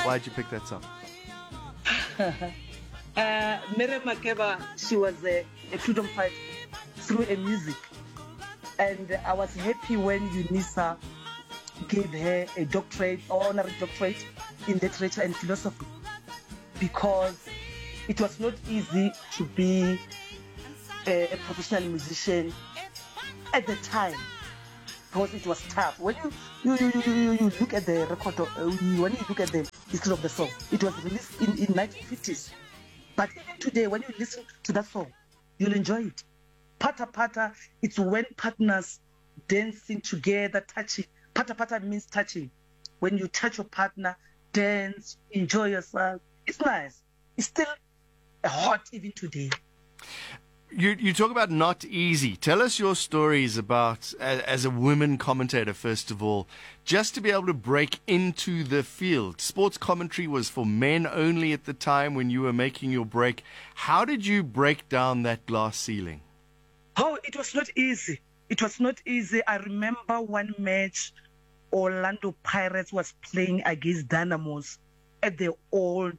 Why'd you pick that song? Miriam Makeba, she was a freedom fighter through a music. And I was happy when UNISA gave her a doctorate, or honorary doctorate in literature and philosophy, because it was not easy to be a professional musician at the time, because it was tough. When you look at the record, when you look at the history of the song, it was released in 1950s. But even today, when you listen to that song, you'll enjoy it. Pata pata, it's when partners dancing together, touching. Pata pata means touching. When you touch your partner, dance, enjoy yourself. It's nice. It's still hot even today. You talk about not easy. Tell us your stories about, as a women commentator, first of all, just to be able to break into the field. Sports commentary was for men only at the time when you were making your break. How did you break down that glass ceiling? Oh, it was not easy. It was not easy. I remember one match, Orlando Pirates was playing against Dynamos at the old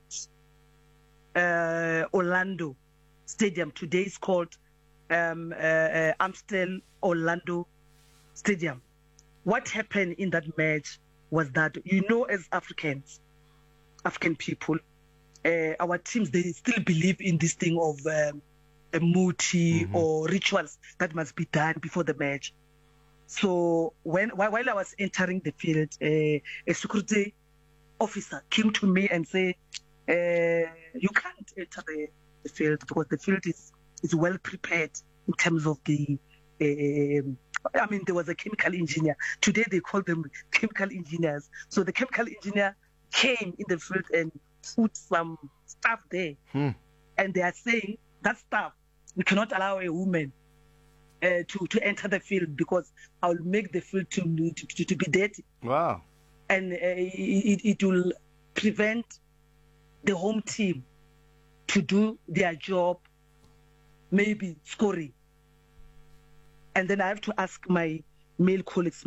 Orlando Stadium. Today it's called Amstel Orlando Stadium. What happened in that match was that, as African people, our teams, they still believe in this thing of a muti or rituals that must be done before the match. So while I was entering the field, a security officer came to me and said, you can't enter the field because the field is well prepared in terms of the there was a chemical engineer. Today they call them chemical engineers. So the chemical engineer came in the field and put some stuff there. And they are saying that stuff, we cannot allow a woman to enter the field because I will make the field to be dirty. Wow. And it will prevent the home team to do their job, maybe scoring. And then I have to ask my male colleagues,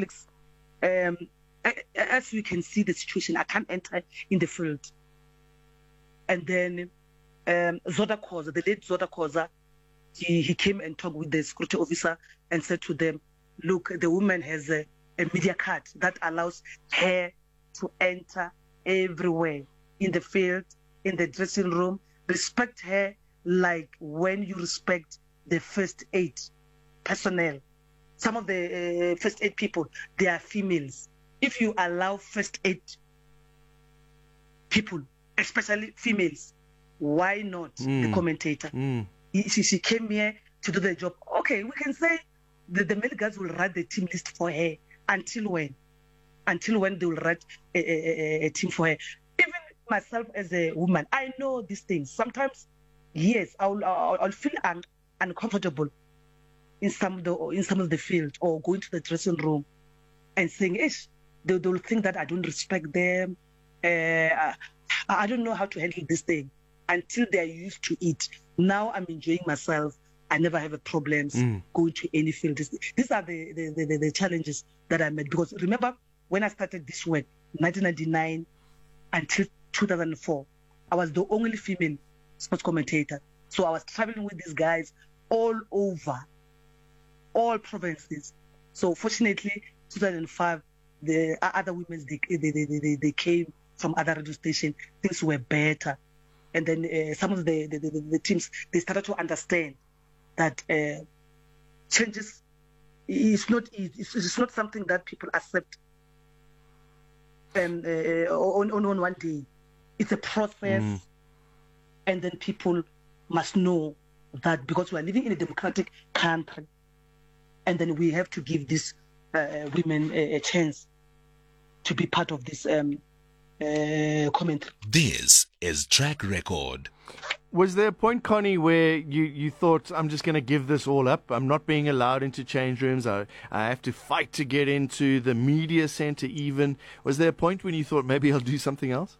as you can see the situation, I can't enter in the field. And then Zoda Koza, the late Zoda Koza, he came and talked with the security officer and said to them, look, the woman has a media card that allows her to enter everywhere, in the field, in the dressing room. Respect her like when you respect the first aid personnel. Some of the first aid people, they are females. If you allow first aid people, especially females, why not the commentator? She came here to do the job. Okay, we can say that the male guys will write the team list for her. Until when? Until when they will write a team for her? Even myself as a woman, I know these things. Sometimes, yes, I'll feel uncomfortable in some of the field, or going to the dressing room and saying, they will think that I don't respect them. I don't know how to handle this thing, until they're used to it. Now I'm enjoying myself. I never have a problems going to any field. These are the challenges that I met. Because remember, when I started this work, 1999 until 2004, I was the only female sports commentator. So I was traveling with these guys all over, all provinces. So fortunately, 2005, the other women, they came from other radio stations. Things were better. And then some of the teams, they started to understand that changes is not easy. It's not something that people accept on one day. It's a process, and then people must know that because we are living in a democratic country, and then we have to give these women a chance to be part of this commentary. This is Track Record. Was there a point, Connie, where you thought, I'm just going to give this all up? I'm not being allowed into change rooms. I have to fight to get into the media center even. Was there a point when you thought, maybe I'll do something else?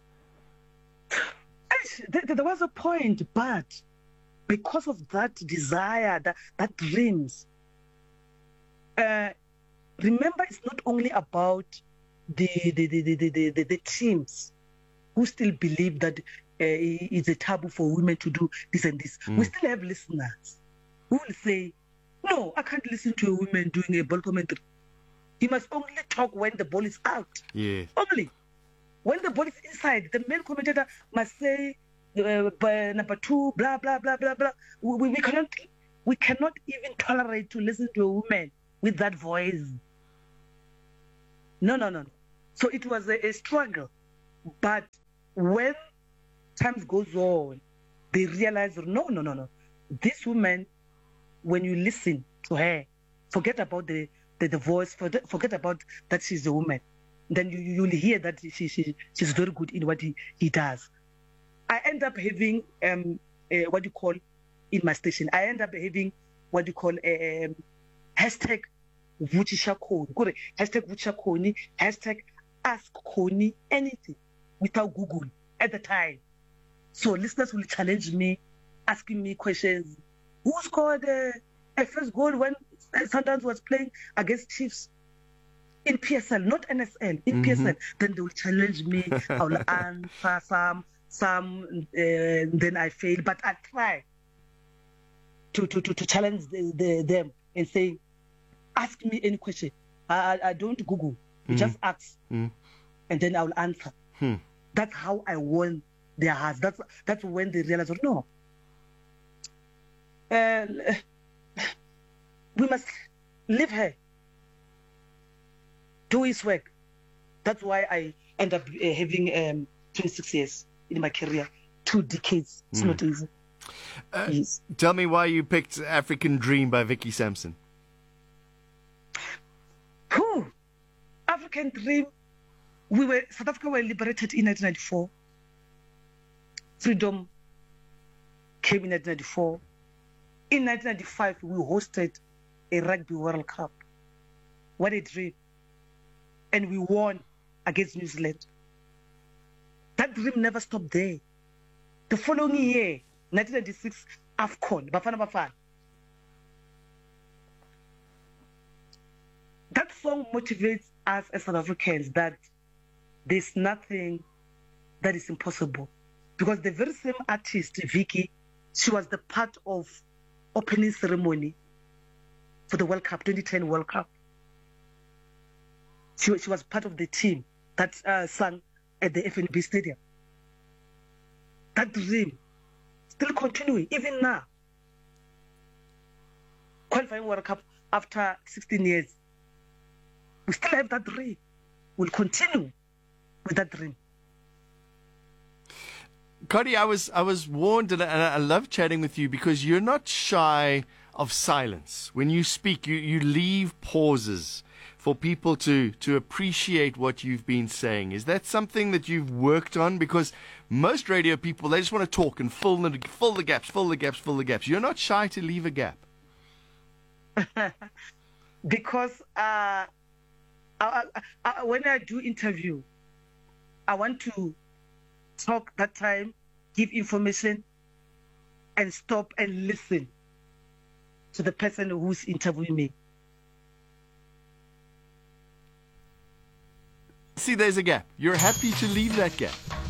There was a point, but because of that desire, that dreams, remember, it's not only about the teams. who still believe that it's a taboo for women to do this and this. We still have listeners who will say, no, I can't listen to a woman doing a ball commentary. You must only talk when the ball is out. Yeah. Only. When the ball is inside, the male commentator must say, number 2, blah, blah, blah, blah, blah. We cannot even tolerate to listen to a woman with that voice. No. So it was a struggle. But when times goes on, they realize, no. This woman, when you listen to her, forget about the voice, forget about that she's a woman. Then you'll hear that she's very good in what he does. I end up having what you call in my station. I end up having what you call hashtag Vuchisha Koni, hashtag Vuchisha Koni, hashtag Ask Koni, anything without Google at the time. So listeners will challenge me, asking me questions. Who scored a first goal when Sundowns was playing against Chiefs? In PSL, not NSL, in PSL. Then they will challenge me. I will answer some, then I fail. But I try to challenge them and say, ask me any question. I don't Google. You just ask, and then I will answer. That's how I won their hearts. That's when they realize, no. We must leave her. Do his work. That's why I end up having 26 years in my career, 2 decades. It's not easy. Yes. Tell me why you picked African Dream by Vicky Sampson. African Dream. South Africa were liberated in 1994. Freedom came in 1994. In 1995, we hosted a Rugby World Cup. What a dream. And we won against New Zealand. That dream never stopped there. The following year, 1996, AFCON, Bafana Bafana. That song motivates us as South Africans that there's nothing that is impossible. Because the very same artist, Vicky, she was the part of opening ceremony for the World Cup, 2010 World Cup. She was part of the team that sang at the FNB Stadium. That dream still continuing, even now. Qualifying World Cup after 16 years. We still have that dream. We'll continue with that dream. Cody, I was warned, and I love chatting with you because you're not shy of silence. When you speak, you leave pauses for people to appreciate what you've been saying. Is that something that you've worked on? Because most radio people, they just want to talk and fill the gaps. You're not shy to leave a gap. Because when I do interview, I want to talk that time, give information, and stop and listen to the person who's interviewing me. See, there's a gap. You're happy to leave that gap.